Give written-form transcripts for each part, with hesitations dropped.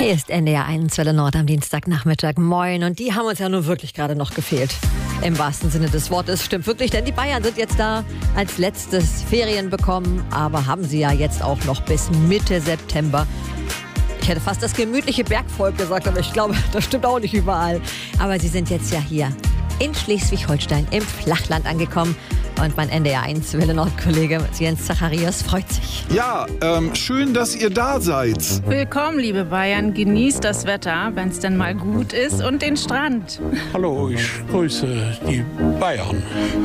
Hier ist NDR 1 Welle Nord am Dienstagnachmittag. Moin. Und die haben uns ja nur wirklich gerade noch gefehlt. Im wahrsten Sinne des Wortes. Stimmt wirklich, denn die Bayern sind jetzt da als letztes Ferien bekommen. Aber haben sie ja jetzt auch noch bis Mitte September. Ich hätte fast das gemütliche Bergvolk gesagt, aber ich glaube, das stimmt auch nicht überall. Aber sie sind jetzt ja hier in Schleswig-Holstein im Flachland angekommen. Und mein NDR 1 Welle Nord-Kollege Jens Zacharias freut sich. Ja, schön, dass ihr da seid. Willkommen, liebe Bayern. Genießt das Wetter, wenn es denn mal gut ist, und den Strand. Hallo, ich grüße die Bayern.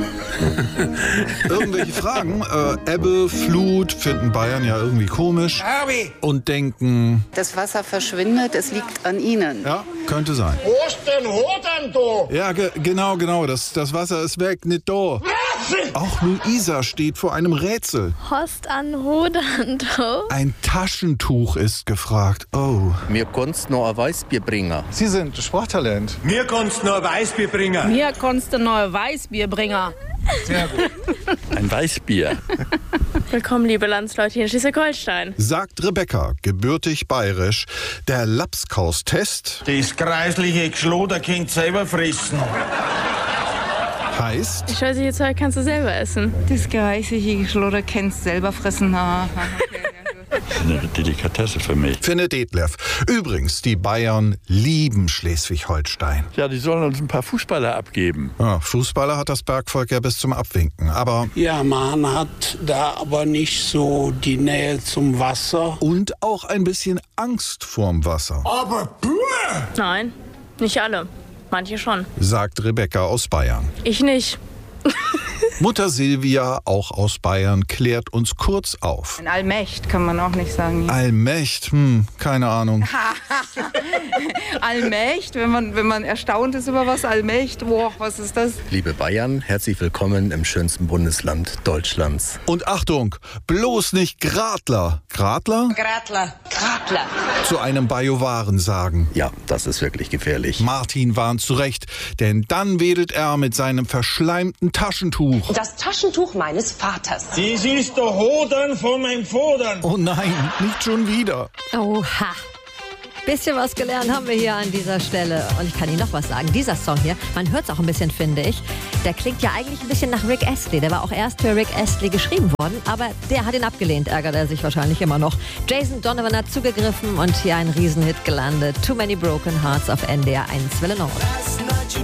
Irgendwelche Fragen? Ebbe, Flut finden Bayern ja irgendwie komisch. Und denken... Das Wasser verschwindet, es liegt an Ihnen. Ja, könnte sein. Wo ist denn Hodern da? Ja, genau. Das Wasser ist weg, nicht da. Auch Luisa steht vor einem Rätsel. Host an Hodern. Ein Taschentuch ist gefragt. Oh. Mir konnt's noch ein Weißbier bringen. Sie sind Sprachtalent. Mir kannst du noch ein Weißbier bringen. Mir konntest du neue Weißbierbringer. Sehr gut. Ein Weißbier. Willkommen, liebe Landsleute hier in Schleswig-Holstein. Sagt Rebecca, gebürtig bayerisch. Der Lapskaus-Test Das kreisliche Geschloder könnt selber fressen. heißt... Ich weiß, jetzt kannst du selber essen. Das gereichliche Geschloder kennst selber fressen. Eine Delikatesse für mich. Findet Detlef. Übrigens, die Bayern lieben Schleswig-Holstein. Ja, die sollen uns ein paar Fußballer abgeben. Ja, Fußballer hat das Bergvolk ja bis zum Abwinken. Aber... Ja, man hat da aber nicht so die Nähe zum Wasser. Und auch ein bisschen Angst vorm Wasser, Aber Nein, nicht alle. Manche schon. sagt Rebecca aus Bayern. Ich nicht. Mutter Silvia, auch aus Bayern, klärt uns kurz auf. Ein Allmächt kann man auch nicht sagen. Allmächt, keine Ahnung. Allmächt, wenn man erstaunt ist über was. Allmächt, boah, was ist das? Liebe Bayern, herzlich willkommen im schönsten Bundesland Deutschlands. Und Achtung, bloß nicht Gradler. Gradler? Gradler. Zu einem Bajuwaren sagen. Ja, das ist wirklich gefährlich. Martin warnt zurecht, denn dann wedelt er mit seinem verschleimten Taschentuch. Das Taschentuch meines Vaters. das ist der Hodern von meinem Vodern. Oh nein, nicht schon wieder. Oha. Bisschen was gelernt haben wir hier an dieser Stelle. Und ich kann Ihnen noch was sagen. Dieser Song hier, man hört es auch ein bisschen, finde ich, der klingt ja eigentlich ein bisschen nach Rick Astley. Der war auch erst für Rick Astley geschrieben worden, aber der hat ihn abgelehnt, ärgert er sich wahrscheinlich immer noch. Jason Donovan hat zugegriffen und hier ein Riesenhit gelandet. Too Many Broken Hearts auf NDR 1 Welle Nord.